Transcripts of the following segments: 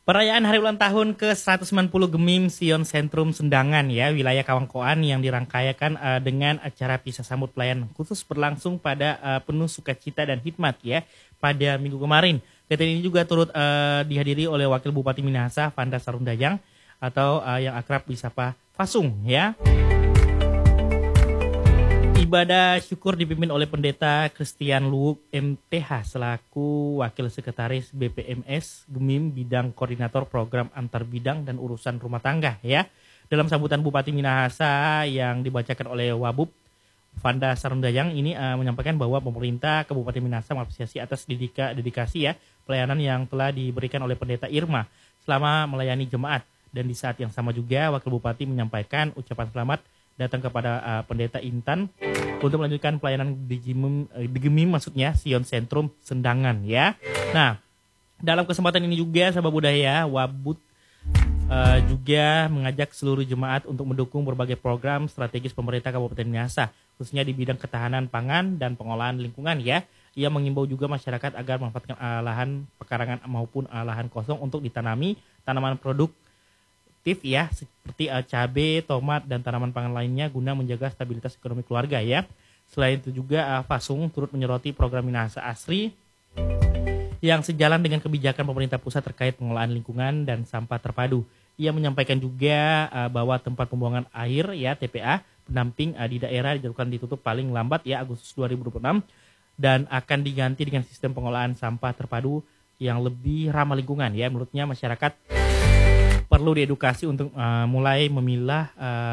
Perayaan hari ulang tahun ke-190 Gemim Sion Sentrum Sendangan ya, wilayah Kawangkoan yang dirangkaikan dengan acara pisah sambut pelayanan khusus berlangsung pada penuh sukacita dan hikmat ya pada minggu kemarin. Kegiatan ini juga turut dihadiri oleh Wakil Bupati Minahasa Fanda Sarundayang atau yang akrab disapa Fasung ya. Ibadah syukur dipimpin oleh Pendeta Christian Luwuk MTH selaku Wakil Sekretaris BPMS Gemim Bidang Koordinator Program Antar Bidang dan Urusan Rumah Tangga ya. Dalam sambutan Bupati Minahasa yang dibacakan oleh Wabub Fanda Sarundayang ini menyampaikan bahwa pemerintah Kabupaten Minahasa mengapresiasi atas dedikasi ya pelayanan yang telah diberikan oleh Pendeta Irma selama melayani jemaat, dan di saat yang sama juga Wakil Bupati menyampaikan ucapan selamat datang kepada Pendeta Intan untuk melanjutkan pelayanan di Gemim maksudnya Sion Sentrum Sendangan ya. Nah, dalam kesempatan ini juga sahabat budaya Wabut juga mengajak seluruh jemaat untuk mendukung berbagai program strategis pemerintah Kabupaten Minahasa khususnya di bidang ketahanan pangan dan pengolahan lingkungan ya. Ia mengimbau juga masyarakat agar memanfaatkan lahan pekarangan maupun lahan kosong untuk ditanami tanaman produktif ya seperti cabai, tomat dan tanaman pangan lainnya guna menjaga stabilitas ekonomi keluarga ya. Selain itu juga Fasung turut menyoroti program Minahasa Asri yang sejalan dengan kebijakan pemerintah pusat terkait pengolahan lingkungan dan sampah terpadu. Ia menyampaikan juga bahwa tempat pembuangan air ya TPA pendamping di daerah dijadwalkan ditutup paling lambat ya Agustus 2026 dan akan diganti dengan sistem pengolahan sampah terpadu yang lebih ramah lingkungan ya. Menurutnya masyarakat perlu diedukasi untuk mulai memilah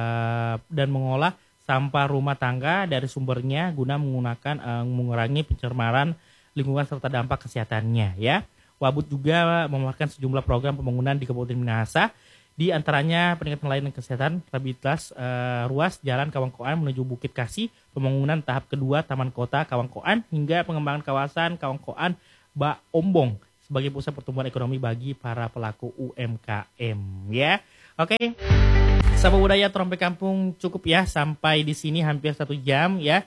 dan mengolah sampah rumah tangga dari sumbernya guna mengurangi pencemaran lingkungan serta dampak kesehatannya ya. Wabut juga memaparkan sejumlah program pembangunan di Kabupaten Minahasa, di antaranya peningkatan layanan kesehatan, rehabilitas ruas jalan Kawangkoan menuju Bukit Kasih, pembangunan tahap kedua Taman Kota Kawangkoan hingga pengembangan kawasan Kawangkoan Baombong sebagai pusat pertumbuhan ekonomi bagi para pelaku UMKM ya. Oke. Sahabat budaya Trompet Kampung cukup ya sampai di sini hampir 1 jam ya.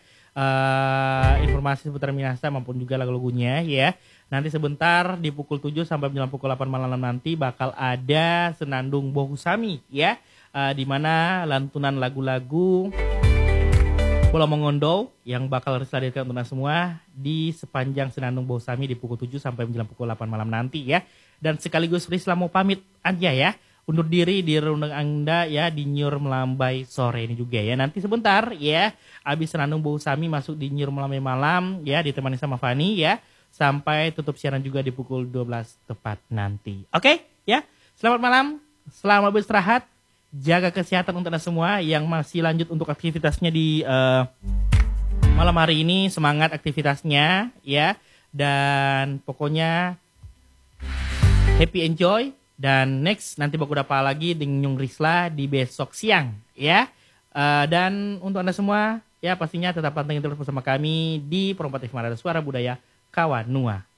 Informasi seputar Minahasa maupun juga lagu-lagunya ya. Nanti sebentar di pukul 7 sampai menjelang pukul 8 malam nanti bakal ada Senandung Bohusami ya. Di mana lantunan lagu-lagu Pulau Mongondo yang bakal dihadirkan untuk semua di sepanjang Senandung Bohusami di pukul 7 sampai menjelang pukul 8 malam nanti ya. Dan sekaligus Risla mau pamit aja ya. Undur diri di rundeng Anda ya di Nyur Melambai sore ini juga ya. Nanti sebentar ya abis Senandung Bohusami masuk di Nyur Melambai malam ya ditemani sama Fani ya. Sampai tutup siaran juga di pukul 12 tepat nanti. Oke ya. Selamat malam. Selamat beristirahat. Jaga kesehatan untuk Anda semua yang masih lanjut untuk aktivitasnya di malam hari ini. Semangat aktivitasnya ya. Dan pokoknya happy enjoy. Dan next nanti bakal dapat lagi dengan Nyung Risla di besok siang ya. Dan untuk Anda semua ya pastinya tetap pantengin terus bersama kami di Perompak TV Suara Budaya Kawanua.